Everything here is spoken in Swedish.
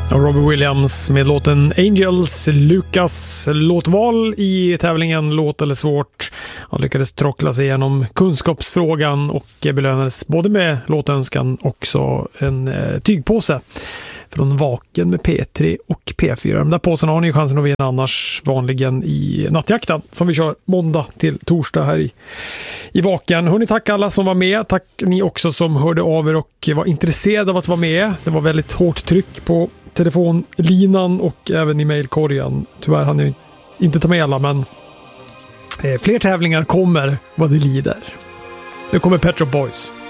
Robbie Williams med låten Angels. Lukas låtval i tävlingen Låt eller svårt. Han lyckades trockla sig igenom kunskapsfrågan och belönades både med låtönskan och också en tygpåse från Vaken med P3 och P4. De där påsarna har ni chansen att vinna annars vanligen i nattjakten som vi kör måndag till torsdag här i Vaken. Hörrni, tack alla som var med. Tack ni också som hörde av er och var intresserade av att vara med. Det var väldigt hårt tryck på telefonlinan och även i mejlkorgen. Tyvärr hann jag inte ta med alla, men fler tävlingar kommer vad det lider. Nu kommer Pet Shop Boys.